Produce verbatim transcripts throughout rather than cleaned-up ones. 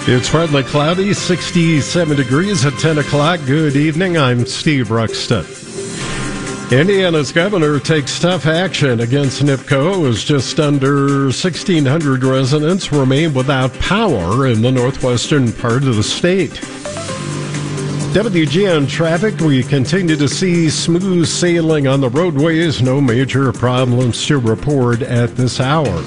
It's partly cloudy, sixty-seven degrees at ten o'clock. Good evening. I'm Steve Ruxton. Indiana's governor takes tough action against NIPSCO as just under sixteen hundred residents remain without power in the northwestern part of the state. W G N traffic, we continue to see smooth sailing on the roadways. No major problems to report at this hour.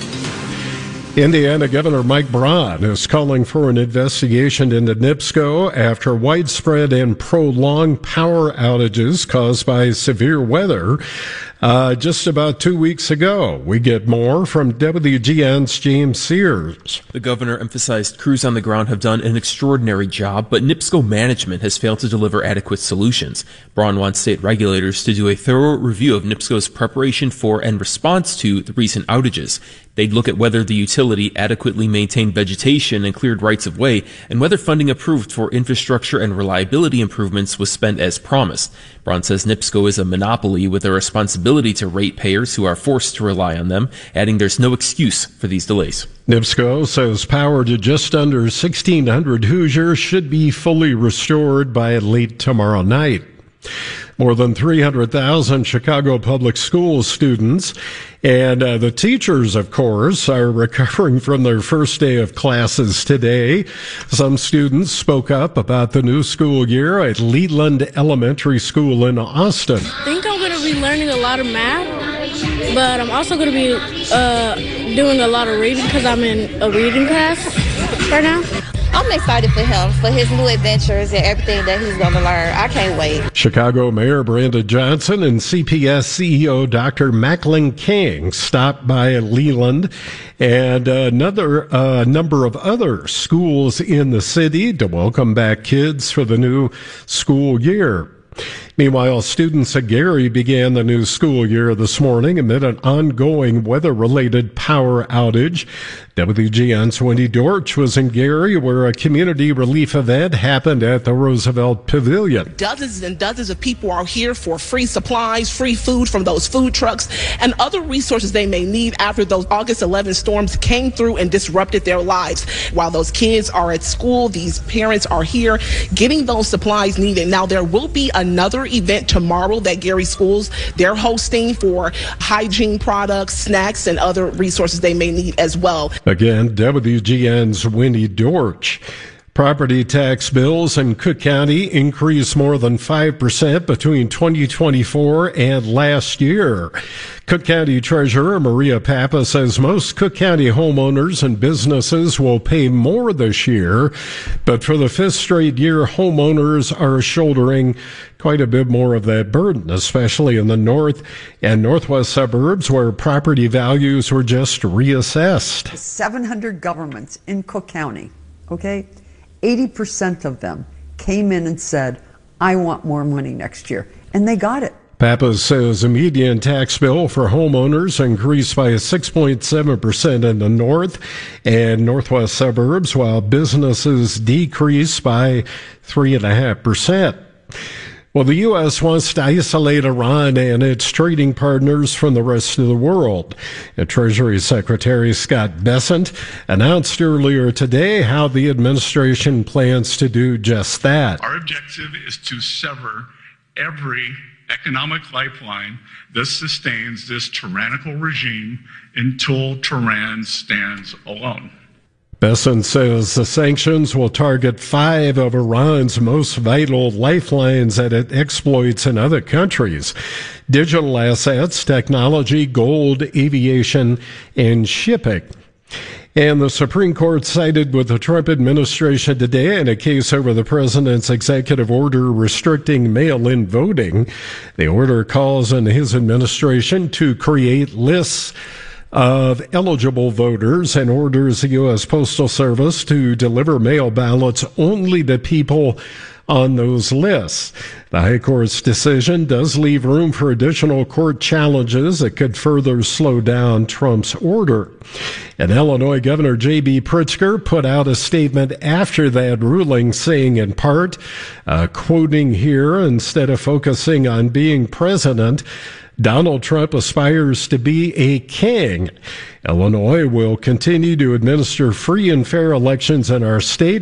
Indiana Governor Mike Braun is calling for an investigation into NIPSCO after widespread and prolonged power outages caused by severe weather uh, just about two weeks ago. We get more from W G N's James Sears. The governor emphasized crews on the ground have done an extraordinary job, but NIPSCO management has failed to deliver adequate solutions. Braun wants state regulators to do a thorough review of NIPSCO's preparation for and response to the recent outages. They'd look at whether the utility adequately maintained vegetation and cleared rights of way, and whether funding approved for infrastructure and reliability improvements was spent as promised. Braun says NIPSCO is a monopoly with a responsibility to ratepayers who are forced to rely on them, adding there's no excuse for these delays. NIPSCO says power to just under sixteen hundred Hoosiers should be fully restored by late tomorrow night. More than three hundred thousand Chicago public school students and uh, the teachers, of course, are recovering from their first day of classes today. Some students spoke up about the new school year at Leland Elementary School in Austin. I think I'm going to be learning a lot of math, but I'm also going to be uh, doing a lot of reading because I'm in a reading class right now. I'm excited for him, for his new adventures and everything that he's going to learn. I can't wait. Chicago Mayor Brandon Johnson and C P S C E O Doctor Macklin King stopped by Leland and another uh, number of other schools in the city to welcome back kids for the new school year. Meanwhile, students at Gary began the new school year this morning amid an ongoing weather-related power outage. W G N's Wendy Dorch was in Gary, where a community relief event happened at the Roosevelt Pavilion. Dozens and dozens of people are here for free supplies, free food from those food trucks, and other resources they may need after those August eleventh storms came through and disrupted their lives. While those kids are at school, these parents are here getting those supplies needed. Now, there will be another event tomorrow that Gary Schools, they're hosting for hygiene products, snacks, and other resources they may need as well. Again, W G N's Wendy Dorch. Property tax bills in Cook County increased more than five percent between twenty twenty-four and last year. Cook County Treasurer Maria Papa says most Cook County homeowners and businesses will pay more this year, but for the fifth straight year, homeowners are shouldering quite a bit more of that burden, especially in the north and northwest suburbs where property values were just reassessed. seven hundred governments in Cook County, okay? eighty percent of them came in and said, I want more money next year. And they got it. Papa says the median tax bill for homeowners increased by six point seven percent in the north and northwest suburbs, while businesses decreased by three point five percent. Well, the U S wants to isolate Iran and its trading partners from the rest of the world. And Treasury Secretary Scott Bessent announced earlier today how the administration plans to do just that. Our objective is to sever every economic lifeline that sustains this tyrannical regime until Tehran stands alone. Bessent says the sanctions will target five of Iran's most vital lifelines that it exploits in other countries: digital assets, technology, gold, aviation, and shipping. And the Supreme Court sided with the Trump administration today in a case over the president's executive order restricting mail-in voting. The order calls on his administration to create lists of eligible voters and orders the U S Postal Service to deliver mail ballots only to people on those lists. The High Court's decision does leave room for additional court challenges that could further slow down Trump's order. And Illinois Governor J B Pritzker put out a statement after that ruling saying, in part, uh, quoting here, instead of focusing on being president, Donald Trump aspires to be a king. Illinois will continue to administer free and fair elections in our state.